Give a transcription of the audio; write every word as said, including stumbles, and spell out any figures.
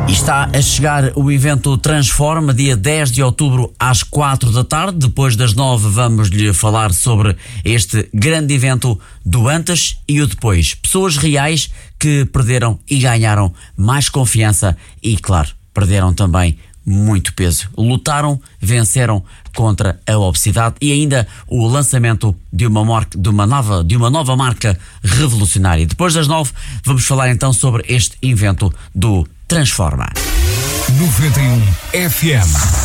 E está a chegar o evento Transforma, dia dez de outubro às quatro da tarde. Depois das nove vamos-lhe falar sobre este grande evento do antes e o depois. Pessoas reais que perderam e ganharam mais confiança e, claro, perderam também muito peso. Lutaram, venceram contra a obesidade e ainda o lançamento de uma, marca, de uma, nova, de uma nova marca revolucionária. Depois das nove vamos falar então sobre este evento do Transforma. noventa e um F M.